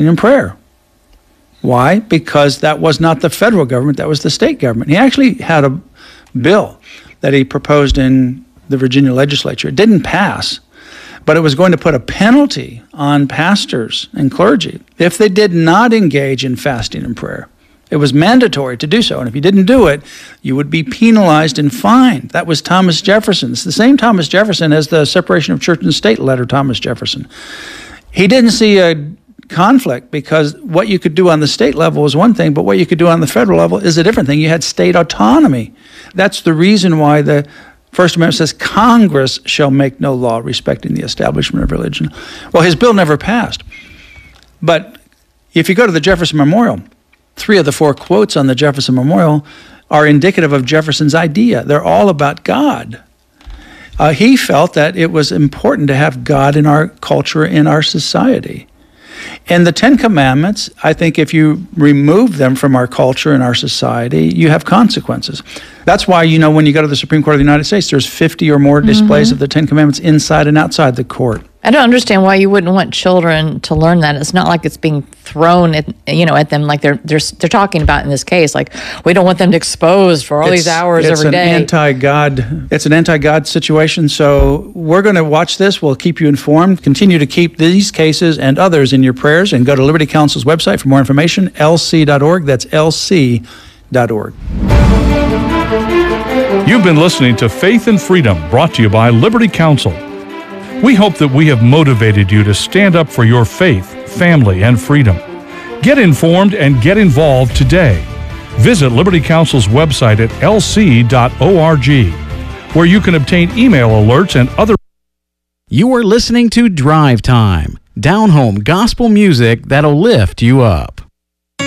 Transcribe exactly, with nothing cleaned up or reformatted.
fasting and prayer. Why? Because that was not the federal government, that was the state government. He actually had a bill that he proposed in the Virginia legislature. It didn't pass, but it was going to put a penalty on pastors and clergy if they did not engage in fasting and prayer. It was mandatory to do so, and if you didn't do it, you would be penalized and fined. That was Thomas Jefferson. It's the same Thomas Jefferson as the separation of church and state letter, Thomas Jefferson. He didn't see a conflict because what you could do on the state level was one thing, but what you could do on the federal level is a different thing. You had state autonomy. That's the reason why the First Amendment says Congress shall make no law respecting the establishment of religion. Well, his bill never passed. But if you go to the Jefferson Memorial, three of the four quotes on the Jefferson Memorial are indicative of Jefferson's idea. They're all about God. Uh, he felt that it was important to have God in our culture, in our society. And the Ten Commandments, I think if you remove them from our culture and our society, you have consequences. That's why, you know, when you go to the Supreme Court of the United States, there's fifty or more displays mm-hmm. of the Ten Commandments inside and outside the court. I don't understand why you wouldn't want children to learn that. It's not like it's being thrown at, you know, at them like they're they're they're talking about in this case. Like, we don't want them to expose for all it's, these hours it's every day. It's an anti-God. It's an anti-God situation. So we're going to watch this. We'll keep you informed. Continue to keep these cases and others in your prayers, and go to Liberty Counsel's website for more information. L C dot org. That's L C dot org. You've been listening to Faith and Freedom, brought to you by Liberty Counsel. We hope that we have motivated you to stand up for your faith, family, and freedom. Get informed and get involved today. Visit Liberty Counsel's website at L C dot org, where you can obtain email alerts and other. You are listening to Drive Time, down-home gospel music that'll lift you up.